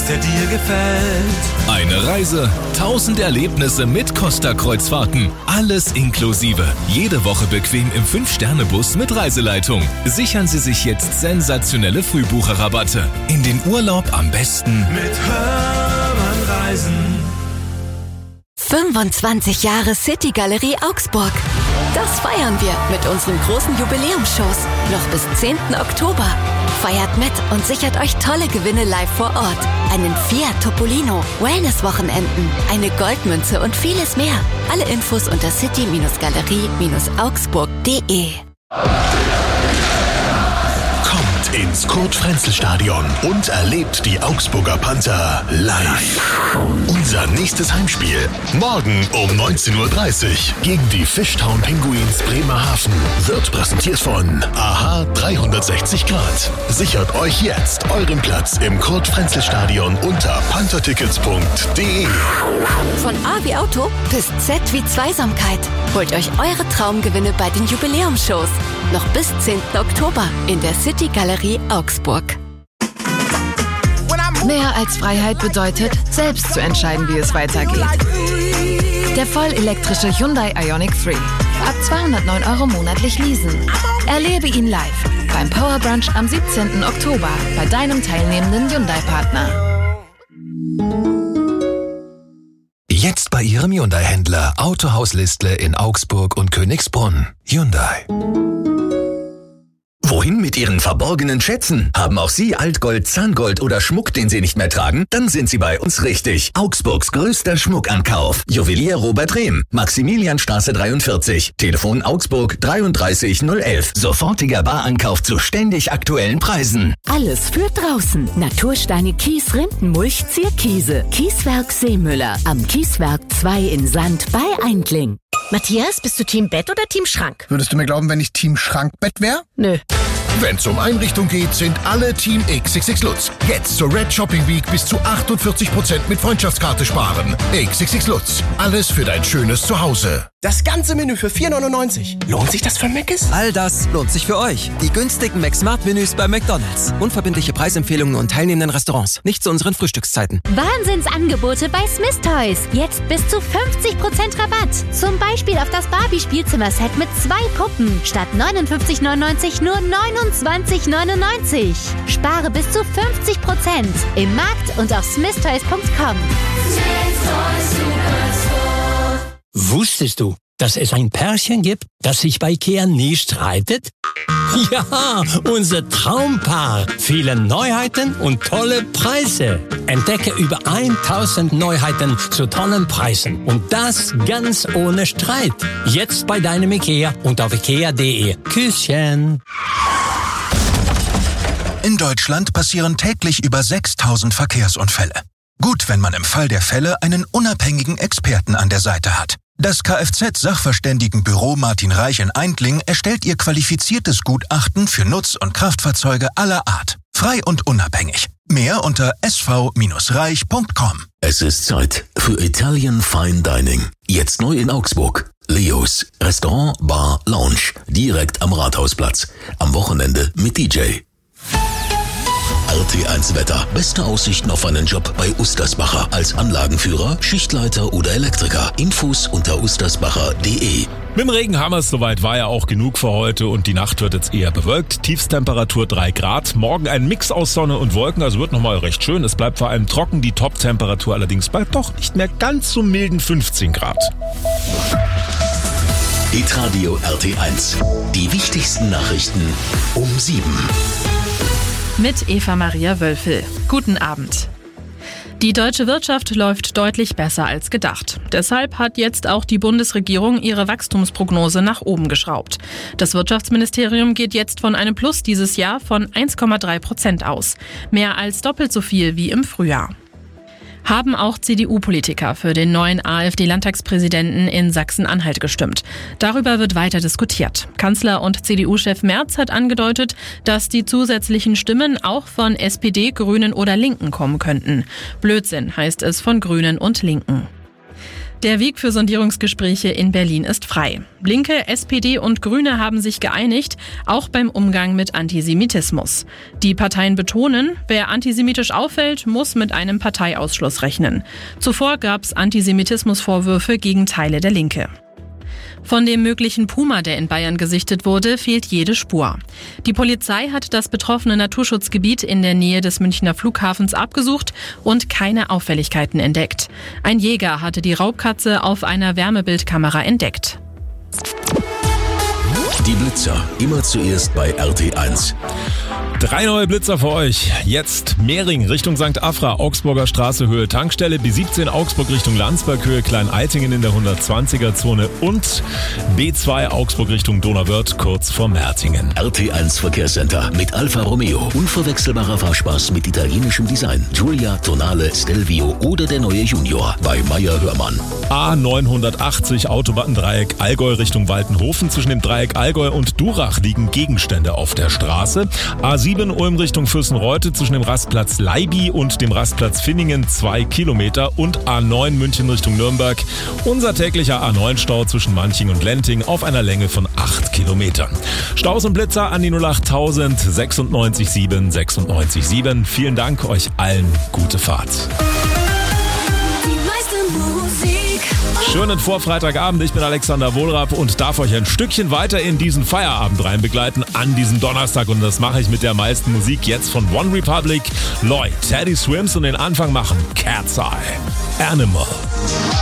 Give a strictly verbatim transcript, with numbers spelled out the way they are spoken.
bis der dir gefällt. Eine Reise, tausend Erlebnisse mit Costa-Kreuzfahrten. Alles inklusive. Jede Woche bequem im fünf Sterne Bus mit Reiseleitung. Sichern Sie sich jetzt sensationelle Frühbucherrabatte. In den Urlaub am besten Mit Hermann Reisen. fünfundzwanzig Jahre City Galerie Augsburg. Das feiern wir mit unseren großen Jubiläumsshows. Noch bis zehnten Oktober. Feiert mit und sichert euch tolle Gewinne live vor Ort. Einen Fiat Topolino, Wellness-Wochenenden, eine Goldmünze und vieles mehr. Alle Infos unter city Galerie Augsburg punkt de. Kommt ins Kurt-Frenzel-Stadion und erlebt die Augsburger Panther live. Unser nächstes Heimspiel morgen um neunzehn Uhr dreißig gegen die Fishtown Penguins Bremerhaven wird präsentiert von AHA dreihundertsechzig Grad. Sichert euch jetzt euren Platz im Kurt-Frenzel-Stadion unter panthertickets punkt de. Von A wie Auto bis Z wie Zweisamkeit. Holt euch eure Traumgewinne bei den Jubiläumsshows. Noch bis zehnten Oktober in der City Galerie Augsburg. Mehr als Freiheit bedeutet, selbst zu entscheiden, wie es weitergeht. Der vollelektrische Hyundai Ioniq drei. Ab zweihundertneun Euro monatlich leasen. Erlebe ihn live beim Power Brunch am siebzehnten Oktober bei deinem teilnehmenden Hyundai-Partner. Jetzt bei Ihrem Hyundai-Händler Autohaus Listle in Augsburg und Königsbrunn. Hyundai. Wohin mit Ihren verborgenen Schätzen? Haben auch Sie Altgold, Zahngold oder Schmuck, den Sie nicht mehr tragen? Dann sind Sie bei uns richtig. Augsburgs größter Schmuckankauf. Juwelier Robert Rehm. Maximilianstraße dreiundvierzig. Telefon Augsburg dreiunddreißig null elf. Sofortiger Barankauf zu ständig aktuellen Preisen. Alles für draußen. Natursteine, Kies, Rindenmulch, Zierkiese. Kieswerk Seemüller. Am Kieswerk zwei in Sand bei Eindling. Matthias, bist du Team Bett oder Team Schrank? Würdest du mir glauben, wenn ich Team Schrankbett wäre? Nö. Wenn es um Einrichtung geht, sind alle Team X X X Lutz. Jetzt zur Red Shopping Week bis zu achtundvierzig Prozent mit Freundschaftskarte sparen. X X X Lutz. Alles für dein schönes Zuhause. Das ganze Menü für vier neunundneunzig. Lohnt sich das für Mc's? All das lohnt sich für euch. Die günstigen McSmart-Menüs bei McDonald's. Unverbindliche Preisempfehlungen und teilnehmenden Restaurants. Nicht zu unseren Frühstückszeiten. Wahnsinnsangebote bei Smith Toys. Jetzt bis zu fünfzig Prozent Rabatt. Zum Beispiel auf das Barbie-Spielzimmer-Set mit zwei Puppen. Statt neunundfünfzig neunundneunzig nur neunundzwanzig neunundneunzig. Spare bis zu fünfzig Prozent. Im Markt und auf smith toys punkt com. Wusstest du, dass es ein Pärchen gibt, das sich bei Ikea nie streitet? Ja, unser Traumpaar. Viele Neuheiten und tolle Preise. Entdecke über tausend Neuheiten zu tollen Preisen. Und das ganz ohne Streit. Jetzt bei deinem Ikea und auf ikea punkt de. Küsschen. In Deutschland passieren täglich über sechstausend Verkehrsunfälle. Gut, wenn man im Fall der Fälle einen unabhängigen Experten an der Seite hat. Das Kfz-Sachverständigenbüro Martin Reich in Eindling erstellt ihr qualifiziertes Gutachten für Nutz- und Kraftfahrzeuge aller Art. Frei und unabhängig. Mehr unter s v reich punkt com. Es ist Zeit für Italian Fine Dining. Jetzt neu in Augsburg. Leos Restaurant, Bar, Lounge. Direkt am Rathausplatz. Am Wochenende mit D J. R T eins Wetter. Beste Aussichten auf einen Job bei Ustersbacher. Als Anlagenführer, Schichtleiter oder Elektriker. Infos unter ustersbacher punkt de. Mit dem Regen haben wir es soweit, war ja auch genug für heute und die Nacht wird jetzt eher bewölkt. Tiefstemperatur drei Grad. Morgen ein Mix aus Sonne und Wolken, also wird nochmal recht schön. Es bleibt vor allem trocken, die Top-Temperatur allerdings bleibt doch nicht mehr ganz so milden fünfzehn Grad. Hitradio R T eins. Die wichtigsten Nachrichten um sieben. Mit Eva Maria Wölfel. Guten Abend. Die deutsche Wirtschaft läuft deutlich besser als gedacht. Deshalb hat jetzt auch die Bundesregierung ihre Wachstumsprognose nach oben geschraubt. Das Wirtschaftsministerium geht jetzt von einem Plus dieses Jahr von eins Komma drei Prozent aus. Mehr als doppelt so viel wie im Frühjahr. Haben auch C D U-Politiker für den neuen AfD-Landtagspräsidenten in Sachsen-Anhalt gestimmt. Darüber wird weiter diskutiert. Kanzler und C D U-Chef Merz hat angedeutet, dass die zusätzlichen Stimmen auch von S P D, Grünen oder Linken kommen könnten. Blödsinn heißt es von Grünen und Linken. Der Weg für Sondierungsgespräche in Berlin ist frei. Linke, S P D und Grüne haben sich geeinigt, auch beim Umgang mit Antisemitismus. Die Parteien betonen, wer antisemitisch auffällt, muss mit einem Parteiausschluss rechnen. Zuvor gab es Antisemitismusvorwürfe gegen Teile der Linke. Von dem möglichen Puma, der in Bayern gesichtet wurde, fehlt jede Spur. Die Polizei hat das betroffene Naturschutzgebiet in der Nähe des Münchner Flughafens abgesucht und keine Auffälligkeiten entdeckt. Ein Jäger hatte die Raubkatze auf einer Wärmebildkamera entdeckt. Die Blitzer, immer zuerst bei R T eins. Drei neue Blitzer für euch. Jetzt Mehring Richtung Sankt Afra, Augsburger Straße Höhe Tankstelle, B siebzehn Augsburg Richtung Landsberg Höhe Klein-Eitingen in der hundertzwanziger Zone und B zwei Augsburg Richtung Donauwörth kurz vor Mertingen. R T eins Verkehrscenter mit Alfa Romeo. Unverwechselbarer Fahrspaß mit italienischem Design. Giulia, Tonale, Stelvio oder der neue Junior bei Meier Hörmann. A neunhundertachtzig Autobahndreieck Allgäu Richtung Waltenhofen. Zwischen dem Dreieck Allgäu und Durach liegen Gegenstände auf der Straße. A sieben Ulm Richtung Fürstenreute zwischen dem Rastplatz Leibi und dem Rastplatz Finningen zwei Kilometer und A neun München Richtung Nürnberg. Unser täglicher A neun Stau zwischen Manching und Lenting auf einer Länge von acht Kilometern. Staus und Blitzer an die null acht tausend sechsundneunzig sieben sechsundneunzig sieben. Vielen Dank, euch allen gute Fahrt. Schönen Vorfreitagabend, ich bin Alexander Wohlrapp und darf euch ein Stückchen weiter in diesen Feierabend rein begleiten an diesem Donnerstag und das mache ich mit der meisten Musik jetzt von One Republic, Lloyd, Teddy Swims und den Anfang machen Cat's Eye, Animal.